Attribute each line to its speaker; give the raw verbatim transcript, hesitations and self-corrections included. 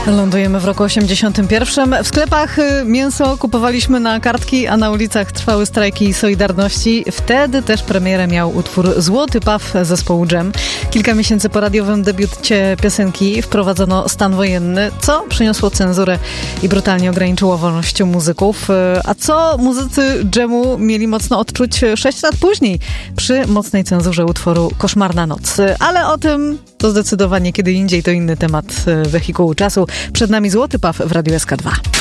Speaker 1: Lądujemy w roku osiemdziesiątym pierwszym. W sklepach mięso kupowaliśmy na kartki, a na ulicach trwały strajki Solidarności. Wtedy też premierę miał utwór Złoty Paw zespołu Dżem. Kilka miesięcy po radiowym debiucie piosenki wprowadzono stan wojenny, co przyniosło cenzurę i brutalnie ograniczyło wolność muzyków. A co muzycy Dżemu mieli mocno odczuć sześć lat później przy mocnej cenzurze utworu Koszmarna Noc. Ale o tym to zdecydowanie kiedy indziej, to inny temat wehikułu czasu. Przed nami Złoty Paw w Radiu S K dwa.